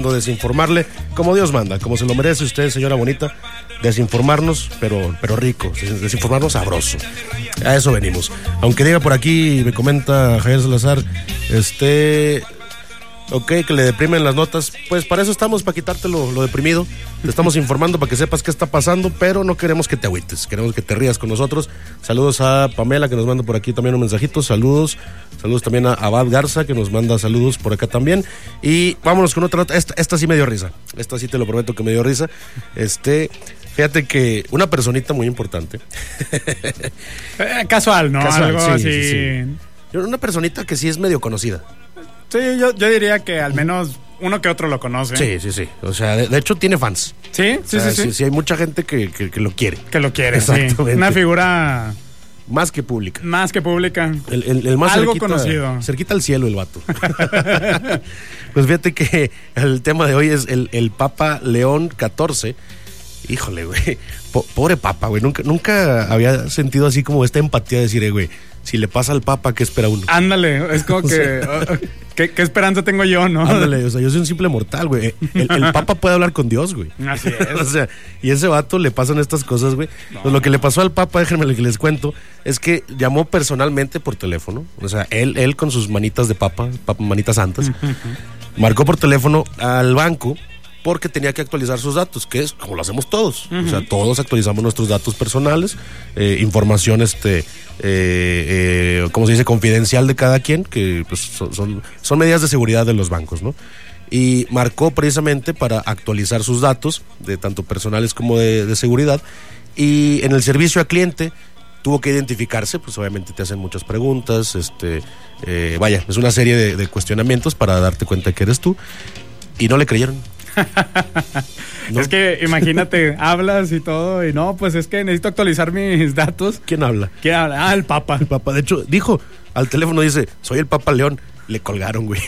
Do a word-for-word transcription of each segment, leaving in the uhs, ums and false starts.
Desinformarle como Dios manda, como se lo merece usted, señora bonita. Desinformarnos, pero, pero rico, desinformarnos sabroso. A eso venimos. Aunque diga por aquí, me comenta Javier Salazar, este... ok, que le deprimen las notas, pues para eso estamos, para quitarte lo, lo deprimido. Te estamos informando para que sepas qué está pasando, pero no queremos que te agüites, queremos que te rías con nosotros. Saludos a Pamela, que nos manda por aquí también un mensajito, saludos. Saludos también a Abad Garza, que nos manda saludos por acá también. Y vámonos con otra nota, esta, esta sí me dio risa, esta sí te lo prometo que me dio risa. Este, fíjate que una personita muy importante. eh, casual, ¿no? Casual, Algo sí, así. sí, sí. Una personita que sí es medio conocida. Sí, yo, yo diría que al menos uno que otro lo conoce. Sí, sí, sí. O sea, de, de hecho tiene fans. Sí, sí, o sea, sí, sí. sí. Sí, hay mucha gente que, que, que lo quiere. Que lo quiere, exactamente. Sí. Una figura... más que pública. Más que pública. El, el, el más algo cerquita, conocido. Cerquita al cielo el vato. Pues fíjate que el tema de hoy es el, el Papa León catorce. Híjole, güey. Po, pobre Papa, güey. Nunca, nunca había sentido así como esta empatía de decir, eh, güey, si le pasa al Papa, ¿qué espera uno? Ándale, es como que... ¿qué, ¿Qué esperanza tengo yo, no? Ándale, o sea, yo soy un simple mortal, güey. El, el Papa puede hablar con Dios, güey. Así es. O sea, y a ese vato le pasan estas cosas, güey. No. Pues lo que le pasó al Papa, déjenme lo que les cuento, es que llamó personalmente por teléfono. O sea, él, él con sus manitas de papa, papa manitas santas, uh-huh. marcó por teléfono al banco porque tenía que actualizar sus datos, que es como lo hacemos todos. Uh-huh. O sea, todos actualizamos nuestros datos personales, eh, información, este, eh, eh, ¿cómo se dice? Confidencial de cada quien, que pues, son, son, son medidas de seguridad de los bancos, ¿no? Y marcó precisamente para actualizar sus datos, de tanto personales como de, de seguridad, y en el servicio al cliente tuvo que identificarse, pues obviamente te hacen muchas preguntas, este, eh, vaya, es una serie de, de cuestionamientos para darte cuenta que eres tú, y no le creyeron. ¿No? Es que imagínate, hablas y todo, y no, pues es que necesito actualizar mis datos. ¿Quién habla? ¿Quién habla? Ah, el Papa. El Papa, de hecho, dijo al teléfono, dice, soy el Papa León. Le colgaron, güey.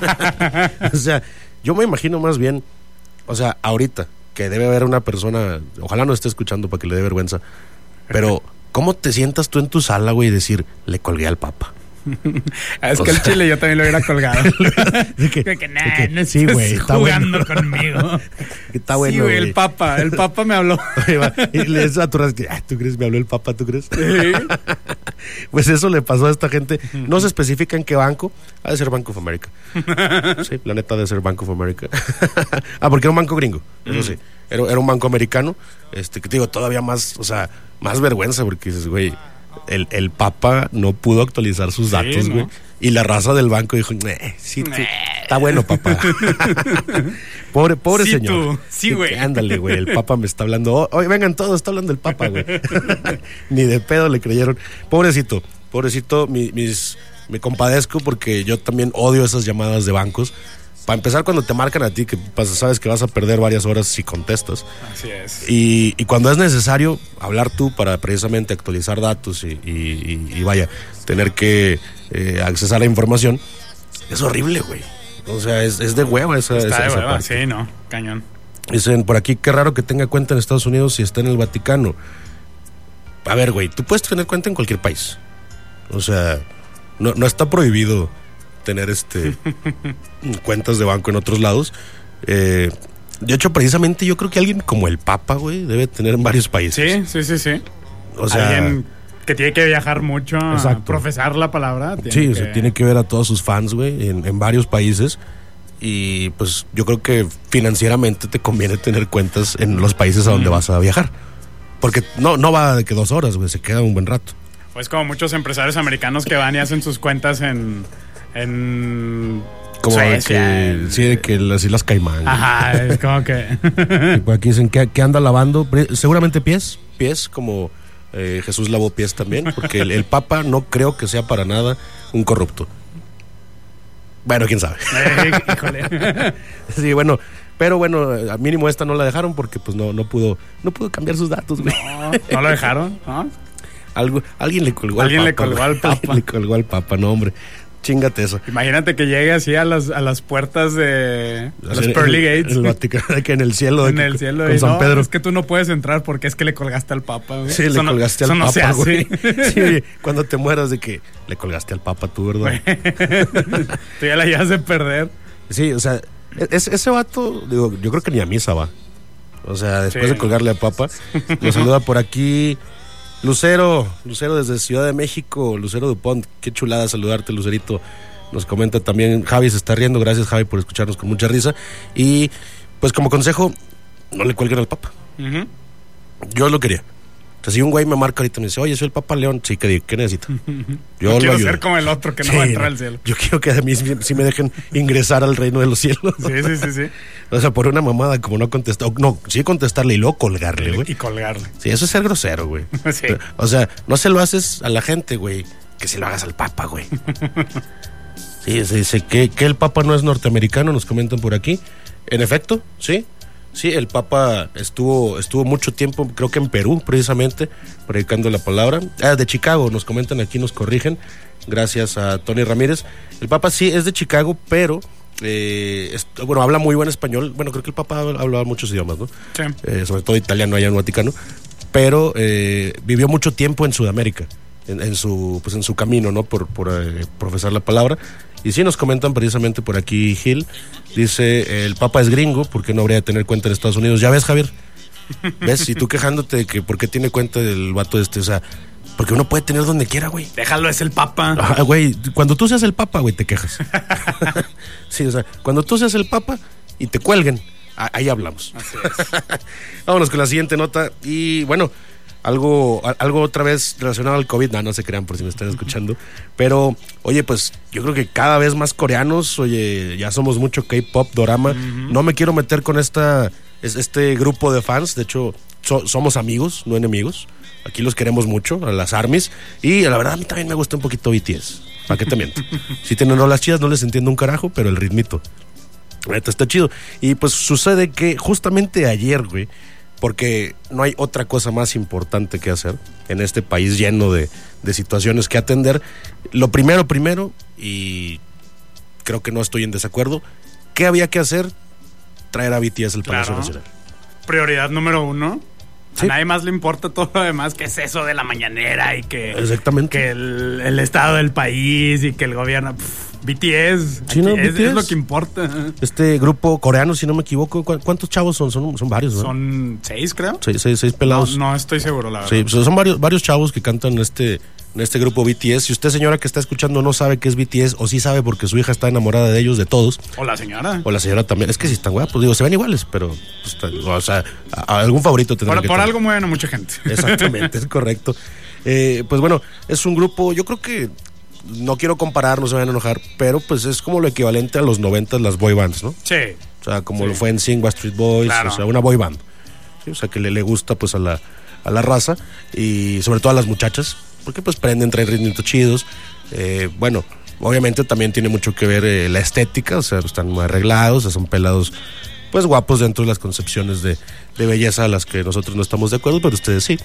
O sea, yo me imagino más bien, o sea, ahorita, que debe haber una persona, ojalá no esté escuchando para que le dé vergüenza, pero ¿cómo te sientas tú en tu sala, güey, y decir, le colgué al Papa? Es o que sea, el chile yo también lo hubiera colgado. De que, que, nah, de que no sí, güey, está jugando bueno. Conmigo. Está bueno. Sí, güey, el Papa, el Papa me habló. Y le dices a tu raza que, ay, ¿tú crees? Me habló el Papa, ¿tú crees? Sí. Pues eso le pasó a esta gente. No se especifica en qué banco. Ha de ser Bank of America. Sí, la neta ha de ser Bank of America. Ah, porque era un banco gringo. Eso sí. Era, era un banco americano. Este, que te digo, todavía más, o sea, más vergüenza porque dices, güey, El, el Papa no pudo actualizar sus datos, güey. Sí, ¿no? Y la raza del banco dijo, eh, sí, sí, está bueno, papá. Pobre, pobre sí, señor. Tú. Sí, güey. Ándale, güey, el Papa me está hablando. Oye, vengan todos, está hablando el Papa, güey. Ni de pedo le creyeron. Pobrecito, pobrecito, mi, mis, me compadezco porque yo también odio esas llamadas de bancos. Para empezar, cuando te marcan a ti, que sabes que vas a perder varias horas si contestas. Así es. Y, y cuando es necesario hablar tú para precisamente actualizar datos y, y, y, y vaya, tener que eh, accesar a la información, es horrible, güey. O sea, es, es de hueva esa, está esa, de esa hueva, parte. Sí, no, cañón. Dicen por aquí, qué raro que tenga cuenta en Estados Unidos si está en el Vaticano. A ver, güey, tú puedes tener cuenta en cualquier país. O sea, no, no está prohibido tener este cuentas de banco en otros lados. Eh, de hecho, precisamente yo creo que alguien como el Papa, güey, debe tener en varios países. Sí, sí, sí, sí. O sea, alguien que tiene que viajar mucho exacto. a profesar la palabra. Sí, que... o sea, tiene que ver a todos sus fans, güey, en, en varios países. Y pues yo creo que financieramente te conviene tener cuentas en los países a donde mm. vas a viajar. Porque no, no va de que dos horas, güey, se queda un buen rato. Pues como muchos empresarios americanos que van y hacen sus cuentas en... en como Suecia, que en... sí, de que las Islas Caimán. Ajá, es como que y por aquí dicen que, que anda lavando, seguramente pies, pies como eh, Jesús lavó pies también, porque el, el Papa no creo que sea para nada un corrupto. Bueno, quién sabe. Eh, híjole. Sí, bueno, pero bueno, al mínimo esta no la dejaron porque pues no, no pudo, no pudo cambiar sus datos, güey. No, no lo dejaron, ¿no? Algo, alguien le colgó alguien al Papa. Le colgó al Papa. Alguien le colgó al Papa, no, hombre. Chíngate eso. Imagínate que llegue así a las, a las puertas de a los Pearly Gates. En el Vaticano, que en el cielo. En que, el cielo. Con y San no, Pedro. Es que tú no puedes entrar porque es que le colgaste al Papa, güey. Sí, eso le colgaste no, al eso Papa, no se güey. hace. Sí, cuando te mueras de que le colgaste al Papa tú, ¿verdad? Tú ya la llevas de perder. Sí, o sea, Es, ese vato, digo, yo creo que ni a misa va. O sea, después Sí. de colgarle a Papa, lo saluda por aquí Lucero, Lucero desde Ciudad de México, Lucero Dupont, qué chulada saludarte, Lucerito. Nos comenta también, Javi se está riendo, gracias Javi por escucharnos con mucha risa. Y pues como consejo, no le cuelguen al Papa. Uh-huh. Yo lo quería. O sea, si un güey me marca ahorita y me dice, oye, soy el Papa León, sí, ¿qué, qué necesita? Yo No lo quiero ayudo. ser como el otro que no Sí, va a entrar no. al cielo. Yo quiero que a mí sí, sí me dejen ingresar al reino de los cielos. Sí, sí, sí, sí. O sea, por una mamada como no contestar, no, sí contestarle y luego colgarle, güey. Y colgarle. Sí, eso es ser grosero, güey. Sí. O sea, no se lo haces a la gente, güey, que se lo hagas al Papa, güey. Sí, se dice que, que el Papa no es norteamericano, nos comentan por aquí. En efecto, sí. Sí, el Papa estuvo estuvo mucho tiempo, creo que en Perú, precisamente, predicando la palabra. Ah, de Chicago, nos comentan aquí, nos corrigen. Gracias a Tony Ramírez. El Papa sí es de Chicago, pero eh, es, bueno, habla muy buen español. Bueno, creo que el Papa habla muchos idiomas, ¿no? Sí. Eh, sobre todo italiano allá en Vaticano. Pero eh, vivió mucho tiempo en Sudamérica, en, en su pues en su camino, ¿no? Por, por eh, profesar la palabra. Y sí nos comentan precisamente por aquí Gil, dice, el Papa es gringo, ¿por qué no habría de tener cuenta en Estados Unidos? Ya ves, Javier, ¿ves? Y tú quejándote de que por qué tiene cuenta del vato este, o sea, porque uno puede tener donde quiera, güey. Déjalo, es el Papa. Ajá, güey, cuando tú seas el Papa, güey, te quejas. Sí, o sea, cuando tú seas el Papa y te cuelguen, a- ahí hablamos. Así es. Vámonos con la siguiente nota y bueno, algo, a- algo otra vez relacionado al COVID, no, no se crean por si me están escuchando, pero oye, pues yo creo que cada vez más coreanos, oye, ya somos mucho K-pop, dorama, uh-huh. No me quiero meter con esta, es, este grupo de fans, de hecho so, somos amigos, no enemigos, aquí los queremos mucho, a las ARMYs, y la verdad a mí también me gusta un poquito B T S, ¿para qué te miento? Si tienen rolas chidas, no les entiendo un carajo, pero el ritmito, neta, está chido, y pues sucede que justamente ayer, güey, porque no hay otra cosa más importante que hacer en este país lleno de, de situaciones que atender. Lo primero, primero, y creo que no estoy en desacuerdo, ¿qué había que hacer? Traer a B T S al Palacio Claro. Nacional. Prioridad número uno. Sí. A nadie más le importa todo lo demás, que es eso de la mañanera y que, Exactamente. que el, el estado del país y que el gobierno. Pff, B T S, Sí, no, aquí es, B T S. es lo que importa. Este grupo coreano, si no me equivoco, ¿cu- ¿cuántos chavos son? Son, son varios, ¿no? Son seis, creo. Seis, seis, seis No, pelados. no estoy seguro, la verdad. Sí, pues son varios, varios chavos que cantan en este, en este grupo B T S. Si usted, señora que está escuchando, no sabe qué es B T S, o sí sabe porque su hija está enamorada de ellos, de todos, O la señora. o la señora también, es que si están guapos, digo, se ven iguales, pero, pues, o sea, a- a algún favorito tendrá Por, que por tener. algo mueven a mucha gente. Exactamente, es correcto. Eh, pues bueno, es un grupo, yo creo que, no quiero comparar, no se vayan a enojar, pero pues es como lo equivalente a los noventas, las boy bands, ¿no? Sí. O sea, como Sí. lo fue en Sing, Backstreet Boys, Claro. o sea, una boy band. ¿Sí? O sea, que le, le gusta pues a la, a la raza y sobre todo a las muchachas, porque pues prenden, traen ritmitos chidos. Eh, bueno, obviamente también tiene mucho que ver eh, la estética, o sea, están muy arreglados, o sea, son pelados pues guapos dentro de las concepciones de, de belleza a las que nosotros no estamos de acuerdo, pero ustedes sí.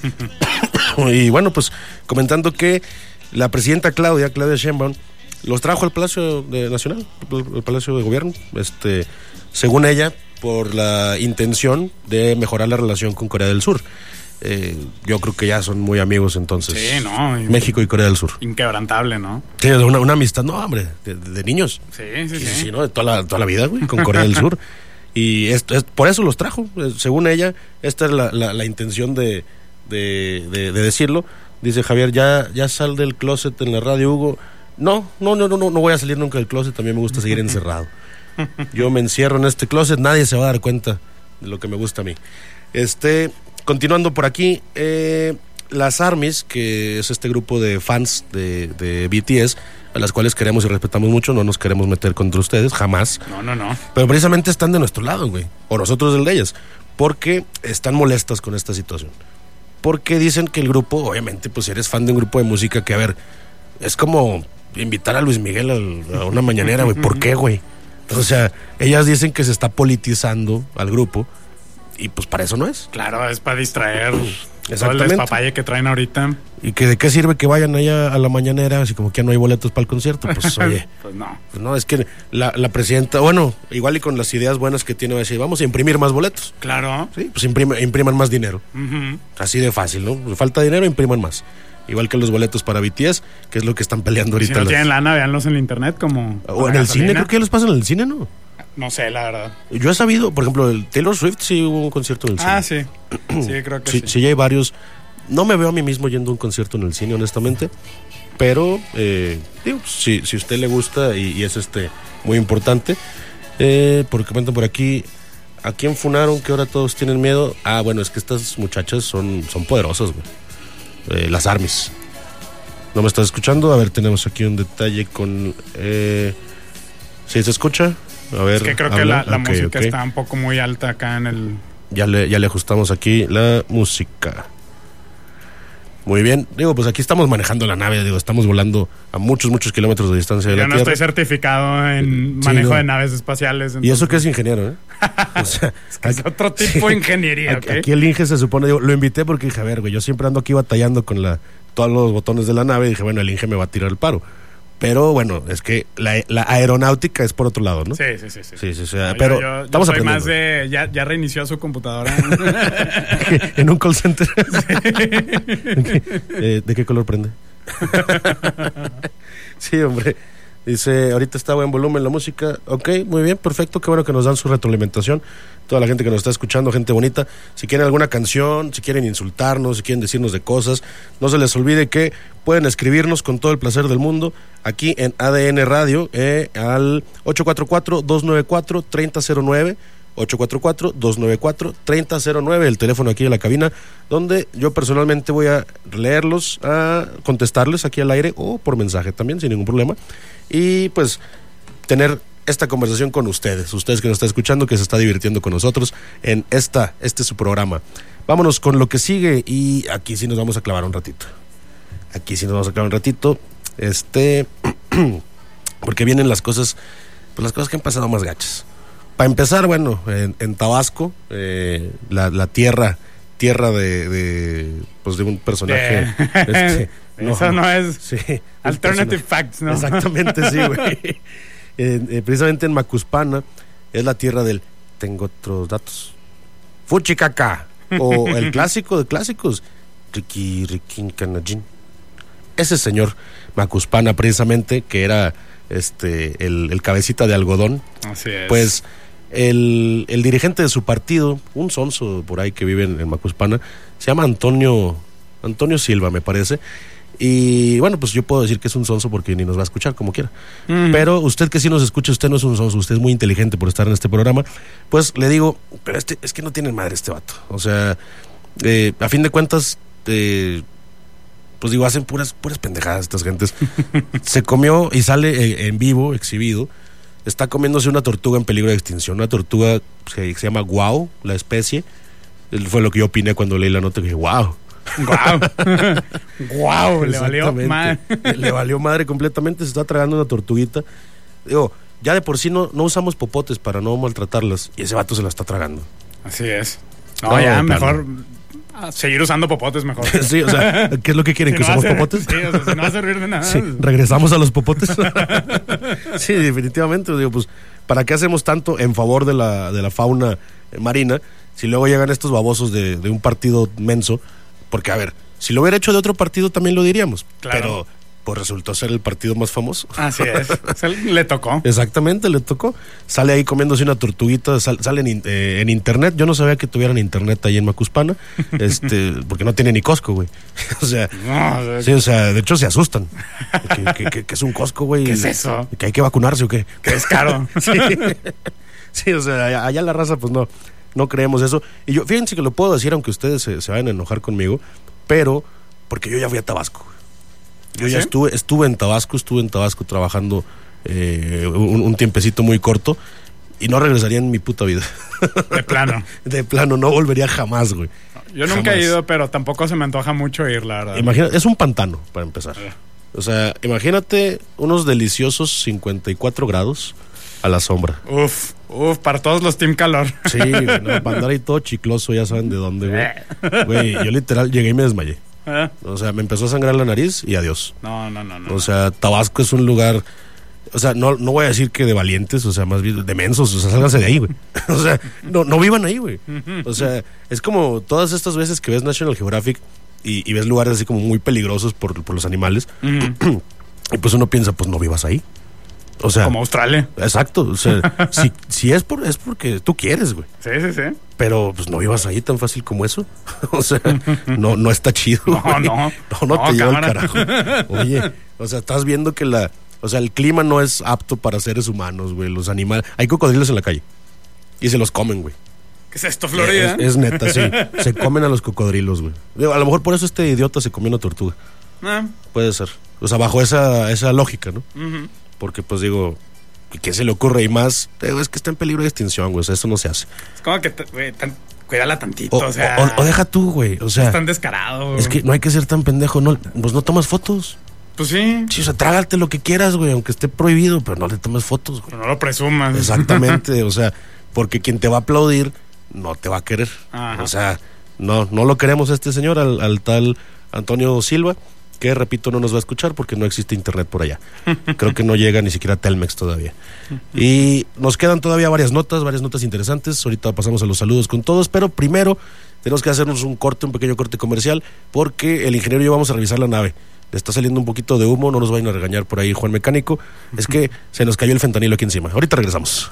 Y bueno, pues comentando que la presidenta Claudia, Claudia Sheinbaum, los trajo al Palacio de Nacional, al Palacio de Gobierno, este, según ella, por la intención de mejorar la relación con Corea del Sur. Eh, yo creo que ya son muy amigos entonces. Sí, no. y- México y Corea del Sur. Inquebrantable, ¿no? Sí, una, una amistad, no, hombre, de, de niños. Sí, sí, Sí, sí. sí, ¿no? De toda la, toda la vida, güey, con Corea del Sur. Y esto es, por eso los trajo. Eh, Según ella, esta es la, la, la intención de, de, de, de decirlo. Dice Javier, ya, ya sal del closet en la radio, Hugo. No, no, no, no, no, no voy a salir nunca del closet, también me gusta seguir encerrado. Yo me encierro en este closet, nadie se va a dar cuenta de lo que me gusta a mí. Este, continuando por aquí, eh, las ARMYs, que es este grupo de fans de, de B T S, a las cuales queremos y respetamos mucho, no nos queremos meter contra ustedes, jamás. No, no, no. Pero precisamente están de nuestro lado, güey, o nosotros del de ellas, porque están molestas con esta situación. Porque dicen que el grupo, obviamente, pues si eres fan de un grupo de música, que a ver, es como invitar a Luis Miguel al- a una mañanera, güey. ¿Por qué, güey? O sea, ellas dicen que se está politizando al grupo y pues para eso no es. Claro, es para distraer todo el Exactamente. despapalle que traen ahorita. ¿Y que de qué sirve que vayan allá a la mañanera así como que ya no hay boletos para el concierto? Pues oye, Pues no. pues no, es que la, la presidenta, bueno, igual y con las ideas buenas que tiene, va a decir, vamos a imprimir más boletos. Claro. Sí, pues imprime- impriman más dinero. Ujú. Así de fácil, ¿no? Falta dinero, impriman más. Igual que los boletos para B T S, que es lo que están peleando Si ahorita. no las- tienen lana, véanlos en el internet como. O en el cine, creo que ya los pasan en el cine, ¿no? No sé, la verdad. Yo he sabido, por ejemplo, el Taylor Swift sí hubo un concierto en el cine. Ah, sí. Sí, creo que sí. Sí, sí, ya hay varios. No me veo a mí mismo yendo a un concierto en el cine, honestamente. Pero, eh, digo, si, si a usted le gusta y, y es este muy importante. Eh, porque comentan por aquí, ¿a quién funaron? Que ahora todos tienen miedo. Ah, bueno, es que estas muchachas son, son poderosas, güey. Eh, las armies. ¿No me estás escuchando? A ver, tenemos aquí un detalle con... Eh, ¿Sí se escucha? A ver, es que creo habla. que la, la okay, música okay. está un poco muy alta acá en el... Ya le, ya le ajustamos aquí la música. Muy bien. Digo, pues aquí estamos manejando la nave. Digo, estamos volando a muchos, muchos kilómetros de distancia de Yo la no Tierra. estoy certificado en Sí, manejo no. de naves espaciales. Entonces... Y eso que es ingeniero, ¿eh? O sea, es, que es otro tipo de ingeniería, aquí, ¿ok? aquí el Inge se supone, digo, lo invité porque dije, a ver, güey, yo siempre ando aquí batallando con la todos los botones de la nave y dije, bueno, el Inge me va a tirar el paro. Pero bueno, es que la, la aeronáutica es por otro lado, ¿no? Sí, sí, sí. Sí, sí, sí, sí. No, pero yo, yo, estamos yo soy aprendiendo. más de... Ya, ya reinició su computadora. En un call center. eh, ¿De qué color prende? Sí, hombre. Dice, ahorita está buen volumen la música. Ok, muy bien, perfecto. Qué bueno que nos dan su retroalimentación. Toda la gente que nos está escuchando, gente bonita. Si quieren alguna canción, si quieren insultarnos, si quieren decirnos de cosas, no se les olvide que pueden escribirnos con todo el placer del mundo aquí en A D N Radio eh, al ocho cuatro cuatro, dos nueve cuatro, tres cero cero nueve. ocho cuatro cuatro, dos nueve cuatro, tres cero cero nueve, el teléfono aquí de la cabina, donde yo personalmente voy a leerlos, a contestarles aquí al aire o por mensaje también, sin ningún problema. Y pues tener esta conversación con ustedes, ustedes que nos están escuchando, que se está divirtiendo con nosotros en esta, este es su programa. Vámonos con lo que sigue y aquí sí nos vamos a clavar un ratito. Aquí sí nos vamos a clavar un ratito, este, porque vienen las cosas, pues las cosas que han pasado más gachas. Para empezar, bueno, en, en Tabasco, eh, la, la tierra, tierra de, de, pues de un personaje. De... Este, Eso no, no es sí, alternative facts, ¿no? Exactamente, sí, güey. eh, eh, precisamente en Macuspana es la tierra del tengo otros datos. Fuchicaca, o el clásico de clásicos, Ricky Riquín Canallín. Ese señor Macuspana, precisamente, que era este el, el cabecita de algodón. Así es. Pues el, el dirigente de su partido, un sonso por ahí que vive en, en Macuspana, se llama Antonio Antonio Silva, me parece. Y bueno, pues yo puedo decir que es un sonso porque ni nos va a escuchar como quiera. Mm. Pero usted que sí nos escucha, usted no es un sonso, usted es muy inteligente por estar en este programa. Pues le digo, pero este es que no tiene madre este vato. O sea, eh, a fin de cuentas, eh, pues digo, hacen puras, puras pendejadas estas gentes. Se comió y sale eh, en vivo, exhibido, está comiéndose una tortuga en peligro de extinción. Una tortuga que se llama guau, la especie. Fue lo que yo opiné cuando leí la nota, que dije, wow. Guau, guau, le valió madre. Le valió madre completamente, se está tragando una tortuguita. Digo, ya de por sí no, no usamos popotes para no maltratarlas y ese vato se la está tragando. Así es. No, no ya, mejor seguir usando popotes mejor. Sí, o sea, ¿qué es lo que quieren? Si ¿Que no usamos ser, popotes? Sí, o sea, si no va a servir de nada. Sí, regresamos a los popotes. Sí, definitivamente, digo, pues, ¿para qué hacemos tanto en favor de la, de la fauna marina si luego llegan estos babosos de, de un partido menso? Porque, a ver, si lo hubiera hecho de otro partido también lo diríamos. Claro. Pero pues resultó ser el partido más famoso. Así es. Se le tocó. Exactamente, le tocó. Sale ahí comiéndose una tortuguita, sal, sale en, eh, en internet. Yo no sabía que tuvieran internet ahí en Macuspana, este, porque no tiene ni Costco, güey. O sea, no, o sea, sí, o sea, de hecho se asustan. Que, que, que, que es un Costco, güey. ¿Qué es eso? Que hay que vacunarse o qué. Que es caro. Sí. Sí, o sea, allá, allá la raza, pues no. No creemos eso. Y yo, fíjense que lo puedo decir, aunque ustedes se, se vayan a enojar conmigo, pero porque yo ya fui a Tabasco. Yo ¿Sí? ya estuve, estuve en Tabasco, estuve en Tabasco trabajando eh, un, un tiempecito muy corto y no regresaría en mi puta vida. De plano. De plano, no volvería jamás, güey. Yo nunca jamás. he ido, pero tampoco se me antoja mucho ir, la verdad. Imagina, es un pantano, para empezar. Yeah. O sea, imagínate unos deliciosos cincuenta y cuatro grados a la sombra. Uf, uf, para todos los team calor. Sí, no, para andar ahí todo chicloso, ya saben de dónde, güey. Güey, yo literal llegué y me desmayé. ¿Eh? O sea, me empezó a sangrar la nariz y adiós. No, no, no, no. O sea, Tabasco es un lugar, o sea, no, no voy a decir que de valientes, o sea, más bien de mensos, o sea, sálganse de ahí, güey. O sea, no, no vivan ahí, güey. O sea, es como todas estas veces que ves National Geographic y, y ves lugares así como muy peligrosos por, por los animales. Uh-huh. Y pues uno piensa, pues no vivas ahí. O sea, como Australia. Exacto. O sea, si, si es por es porque tú quieres, güey. Sí, sí, sí. Pero pues no vivas ahí tan fácil como eso. O sea, no, no está chido. No, güey. no. No, no, No, te lleva cámara. el carajo. Oye, o sea, estás viendo que la, o sea, el clima no es apto para seres humanos, güey. Los animales, hay cocodrilos en la calle y se los comen, güey. ¿Qué es esto, Florida? Es, es neta, sí. Se comen a los cocodrilos, güey. Digo, a lo mejor por eso este idiota se comió una tortuga. Ah. Puede ser. O sea, bajo esa, esa lógica, ¿no? Uh-huh. Porque, pues digo, ¿qué se le ocurre? Y más, digo, es que está en peligro de extinción, güey. O sea, eso no se hace. Es como que, güey, tan, cuídala tantito, O, o sea. o, o deja tú, güey. O sea, Es tan descarado. es que no hay que ser tan pendejo. No, pues no tomas fotos. Pues sí. Sí, o sea, trágate lo que quieras, güey, aunque esté prohibido, pero no le tomes fotos, güey. Pero no lo presumas. Exactamente, o sea, porque quien te va a aplaudir no te va a querer. Ajá. O sea, no, no lo queremos a este señor, al, al tal Antonio Silva, que repito, no nos va a escuchar porque no existe internet por allá. Creo que no llega ni siquiera a Telmex todavía. Y nos quedan todavía varias notas, varias notas interesantes. Ahorita pasamos a los saludos con todos, pero primero tenemos que hacernos un corte, un pequeño corte comercial, porque el ingeniero y yo vamos a revisar la nave. Le está saliendo un poquito de humo, no nos vayan a regañar por ahí, Juan Mecánico. Es que se nos cayó el fentanilo aquí encima. Ahorita regresamos.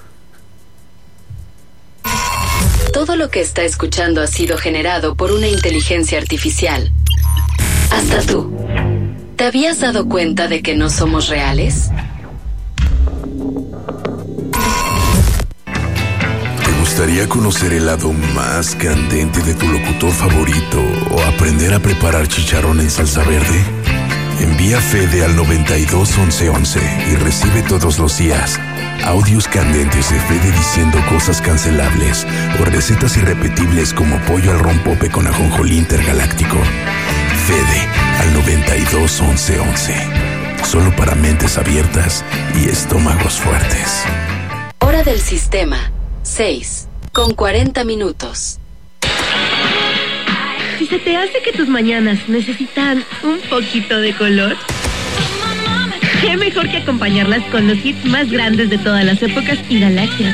Todo lo que está escuchando ha sido generado por una inteligencia artificial. Hasta tú. ¿Te habías dado cuenta de que no somos reales? ¿Te gustaría conocer el lado más candente de tu locutor favorito o aprender a preparar chicharrón en salsa verde? Envía Fede al noventa y dos once once y recibe todos los días audios candentes de Fede diciendo cosas cancelables o recetas irrepetibles como pollo al rompope con ajonjolí intergaláctico. Fede al noventa y dos once once. Solo para mentes abiertas y estómagos fuertes. Hora del sistema. seis. Con cuarenta minutos. Si se te hace que tus mañanas necesitan un poquito de color, qué mejor que acompañarlas con los hits más grandes de todas las épocas y galaxias.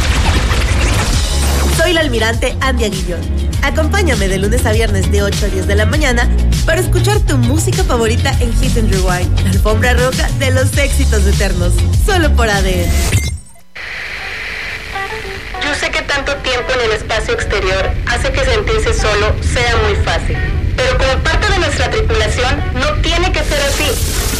Soy la almirante Andy Aguillón. Acompáñame de lunes a viernes de ocho a diez de la mañana para escuchar tu música favorita en Hit and Rewind, la alfombra roja de los éxitos eternos, solo por A D N. Yo sé que tanto tiempo en el espacio exterior hace que sentirse solo sea muy fácil, pero como parte de nuestra tripulación no tiene que ser así.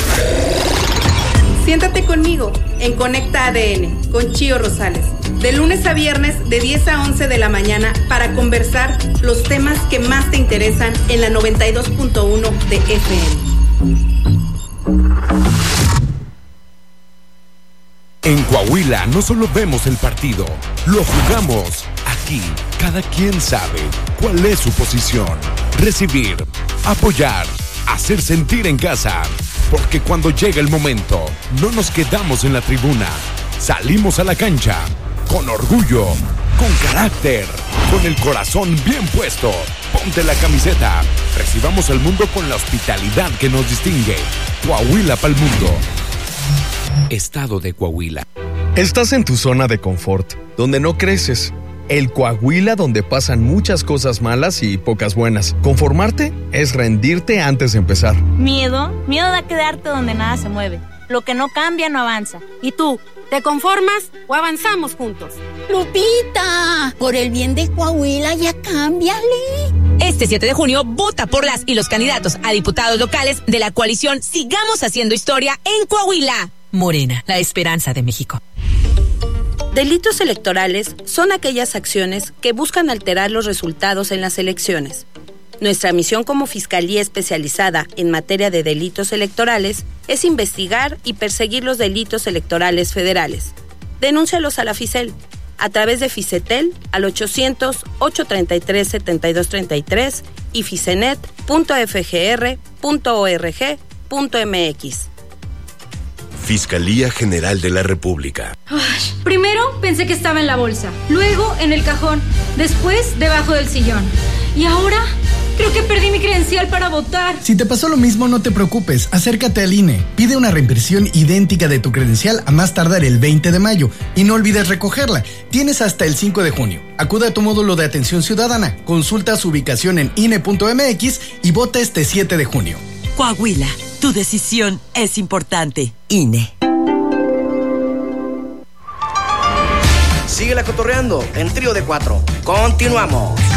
Siéntate conmigo en Conecta A D N con Chío Rosales, de lunes a viernes de diez a once de la mañana para conversar los temas que más te interesan en la noventa y dos punto uno de F M. En Coahuila no solo vemos el partido, lo jugamos. Aquí, cada quien sabe cuál es su posición. Recibir, apoyar, hacer sentir en casa. Porque cuando llega el momento, no nos quedamos en la tribuna. Salimos a la cancha, con orgullo, con carácter, con el corazón bien puesto. Ponte la camiseta. Recibamos al mundo con la hospitalidad que nos distingue. Coahuila pa'l mundo. Estado de Coahuila. Estás en tu zona de confort, donde no creces. El Coahuila donde pasan muchas cosas malas y pocas buenas. Conformarte es rendirte antes de empezar. Miedo, miedo a quedarte donde nada se mueve. Lo que no cambia no avanza. ¿Y tú, te conformas o avanzamos juntos? Lupita, por el bien de Coahuila ya cámbiale. Este siete de junio, vota por las y los candidatos a diputados locales de la coalición Sigamos Haciendo Historia en Coahuila. Morena, la esperanza de México. Delitos electorales son aquellas acciones que buscan alterar los resultados en las elecciones. Nuestra misión como Fiscalía Especializada en materia de delitos electorales es investigar y perseguir los delitos electorales federales. Denúncialos a la Fisel a través de Fisetel al ochocientos, ocho treinta y tres, setenta y dos treinta y tres y fisenet punto f g r punto org punto m x. Fiscalía General de la República. Ay, primero pensé que estaba en la bolsa, luego en el cajón, después debajo del sillón. Y ahora creo que perdí mi credencial para votar. Si te pasó lo mismo, no te preocupes. Acércate al I N E. Pide una reimpresión idéntica de tu credencial a más tardar el veinte de mayo. Y no olvides recogerla. Tienes hasta el cinco de junio. Acude a tu módulo de atención ciudadana. Consulta su ubicación en I N E punto m x y vota este siete de junio. Coahuila, tu decisión es importante. I N E. Síguela cotorreando en Trío de Cuatro. Continuamos.